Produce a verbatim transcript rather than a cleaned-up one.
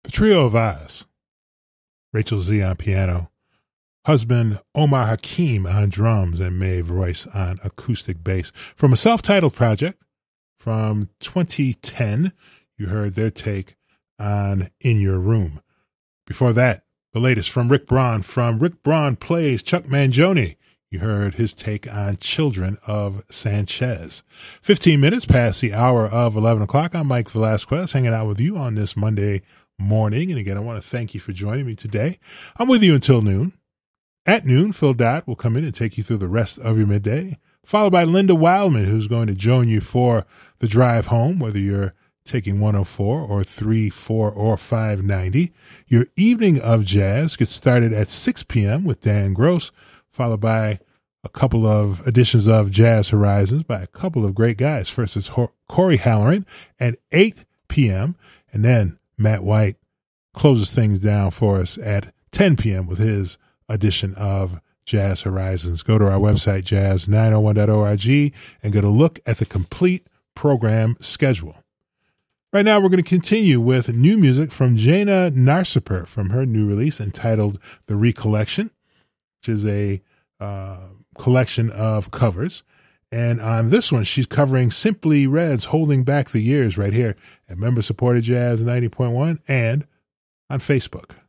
The Trio of Oz. Rachel Z on piano. Husband Omar Hakim on drums and Maeve Royce on acoustic bass. From a self-titled project from twenty ten, you heard their take on In Your Room. Before that, the latest from Rick Braun. From Rick Braun Plays Chuck Mangione, you heard his take on Children of Sanchez. fifteen minutes past the hour of eleven o'clock. I'm Mike Velasquez, hanging out with you on this Monday morning. And again, I want to thank you for joining me today. I'm with you until noon. At noon, Phil Dodd will come in and take you through the rest of your midday, followed by Linda Wildman, who's going to join you for the drive home, whether you're taking one oh four or three, four, or five ninety. Your evening of jazz gets started at six p.m. with Dan Gross, followed by a couple of editions of Jazz Horizons by a couple of great guys. First is Corey Halloran at eight p.m., and then Matt White closes things down for us at ten p.m. with his edition of Jazz Horizons. Go to our website, jazz nine oh one dot org, and get a look at the complete program schedule. Right now, we're going to continue with new music from Jana Narsaper from her new release entitled The Recollection, which is a uh, collection of covers. And on this one, she's covering Simply Red's Holding Back the Years right here at Member Supported Jazz ninety point one and on Facebook.